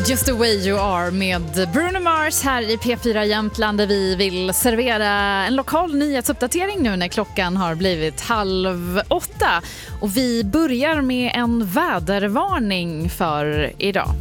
Just the way you are med Bruno Mars här i P4 Jämtland, där vi vill servera en lokal nyhetsuppdatering nu när klockan har blivit 7:30. Och vi börjar med en vädervarning för idag.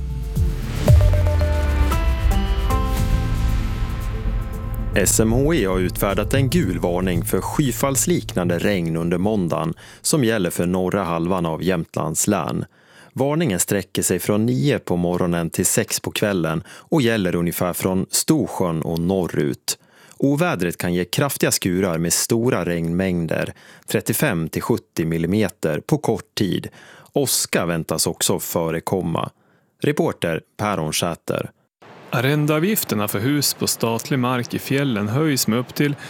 SMHI har utfärdat en gul varning för skyfallsliknande regn under måndagen som gäller för norra halvan av Jämtlands län. Varningen sträcker sig från 9 på morgonen till 6 på kvällen och gäller ungefär från Storsjön och norrut. Ovädret kan ge kraftiga skurar med stora regnmängder, 35-70 millimeter på kort tid. Åska väntas också förekomma. Reporter Per Onsäter. Arrendeavgifterna för hus på statlig mark i fjällen höjs med upp till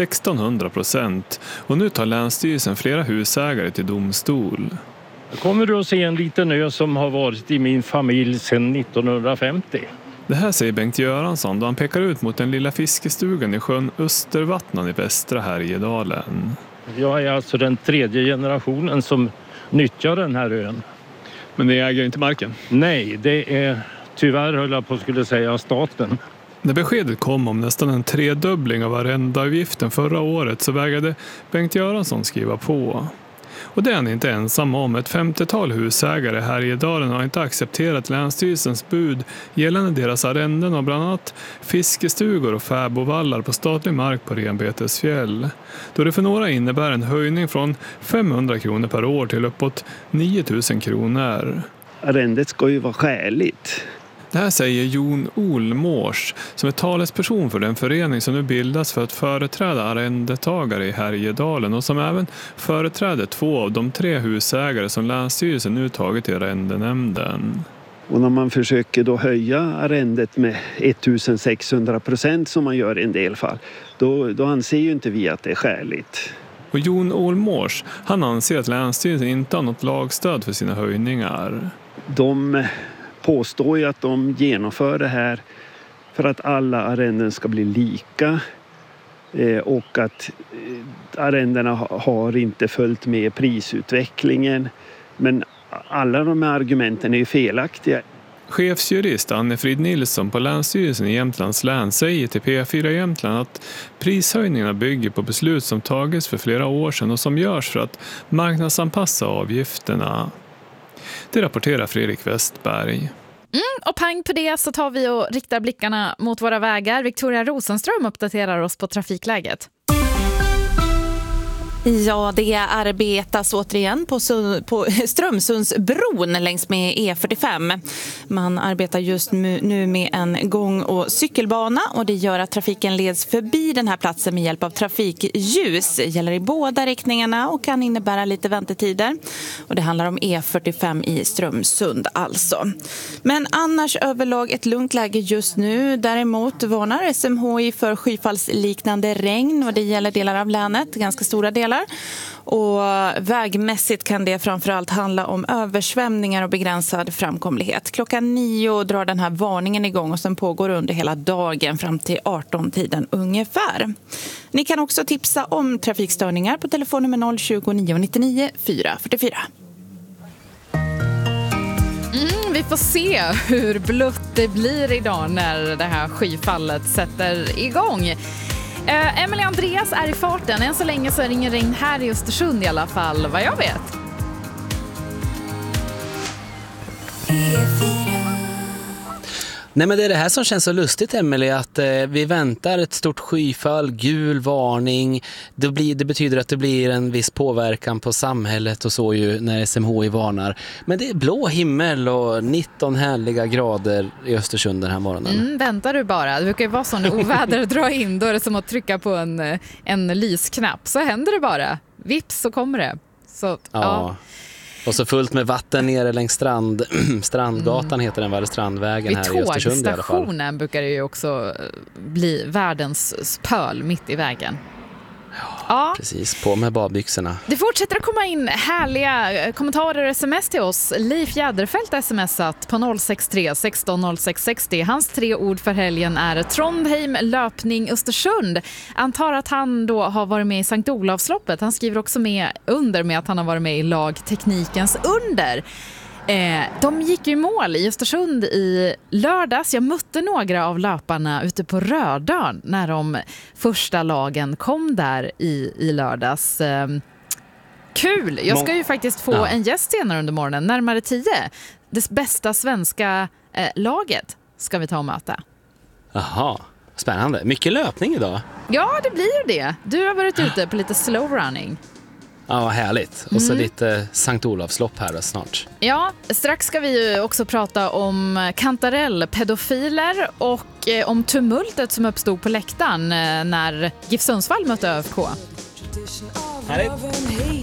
1600% och nu tar Länsstyrelsen flera husägare till domstol. Kommer du att se en liten ö som har varit i min familj sedan 1950? Det här säger Bengt Göransson då han pekar ut mot den lilla fiskestugan i sjön Östervattnan i västra Härjedalen. Jag är alltså den 3:e generationen som nyttjar den här ön. Men ni äger inte marken? Nej, det är tyvärr, höll jag på skulle säga, staten. När beskedet kom om nästan en tredubbling av arrendeavgiften förra året så vägrade Bengt Göransson skriva på. Och det är han inte ensam om. Ett 50-tal husägare här i Härjedalen har inte accepterat Länsstyrelsens bud gällande deras arrenden av bland annat fiskestugor och fäbovallar på statlig mark på Renbetesfjäll. Då det för några innebär en höjning från 500 kronor per år till uppåt 9 000 kronor. Arrendet ska ju vara skäligt. Det här säger Jon Olmårs som är talesperson för den förening som nu bildas för att företräda arrendetagare i Härjedalen och som även företräder 2 av de 3 husägare som Länsstyrelsen nu tagit i arrendenämnden. Och när man försöker då höja arrendet med 1600% som man gör i en del fall, då anser ju inte vi att det är skäligt. Och Jon Olmårs, han anser att Länsstyrelsen inte har något lagstöd för sina höjningar. De påstår ju att de genomför det här för att alla arrenden ska bli lika och att arrendena har inte följt med prisutvecklingen. Men alla de här argumenten är ju felaktiga. Chefsjurist Anne-Frid Nilsson på Länsstyrelsen i Jämtlands län säger till P4 Jämtland att prishöjningarna bygger på beslut som tagits för flera år sedan och som görs för att marknadsanpassa avgifterna. Det rapporterar Fredrik Westberg. Och pang på det så tar vi och riktar blickarna mot våra vägar. Victoria Rosenström uppdaterar oss på trafikläget. Ja, det arbetas återigen på Strömsundsbron längs med E45. Man arbetar just nu med en gång- och cykelbana och det gör att trafiken leds förbi den här platsen med hjälp av trafikljus. Det gäller i båda riktningarna och kan innebära lite väntetider. Och det handlar om E45 i Strömsund alltså. Men annars överlag ett lugnt läge just nu. Däremot varnar SMHI för skyfallsliknande regn och det gäller delar av länet, ganska stora delar. Och vägmässigt kan det framförallt handla om översvämningar och begränsad framkomlighet. Klockan 9 drar den här varningen igång och sen pågår under hela dagen fram till 18-tiden ungefär. Ni kan också tipsa om trafikstörningar på telefonnummer 020 99 444. Vi får se hur blött det blir idag när det här skyfallet sätter igång. Emily Andreas är i farten. Än så länge så är det ingen regn här i Östersund i alla fall, vad jag vet. Nej, men det är det här som känns så lustigt, Emily, att vi väntar ett stort skyfall, gul varning. Det betyder att det blir en viss påverkan på samhället och så ju när SMHI varnar. Men det är blå himmel och 19 härliga grader i Östersund den här morgonen. Väntar du bara. Det brukar ju vara så när oväder drar in, då är det som att trycka på en lysknapp. Så händer det bara. Vips så kommer det. Så, ja. Och så fullt med vatten nere längs Strandgatan heter den, eller Strandvägen här i Östersund i alla fall. Vid tågstationen brukar det ju också bli världens pöl mitt i vägen. Ja, precis. På med badbyxorna. Det fortsätter att komma in härliga kommentarer och sms till oss. Leif Jäderfält har smsat på 063 16 06 60. Hans 3 ord för helgen är Trondheim, löpning, Östersund. Antar att han då har varit med i Sankt Olavsloppet. Han skriver också med att han har varit med i lagteknikens under. De gick ju i mål i Östersund i lördags. Jag mötte några av löparna ute på Rödörn när de första lagen kom där i lördags. Kul! Jag ska ju faktiskt få en gäst senare under morgonen, närmare 10. Det bästa svenska laget ska vi ta och möta. Jaha, spännande. Mycket löpning idag. Ja, det blir ju det. Du har varit ute på lite slow running. Ja, härligt. Och så lite Sankt Olofslopp här snart. Ja, strax ska vi ju också prata om kantarellpedofiler och om tumultet som uppstod på läktaren när GIF Sundsvall mötte ÖFK. Härligt.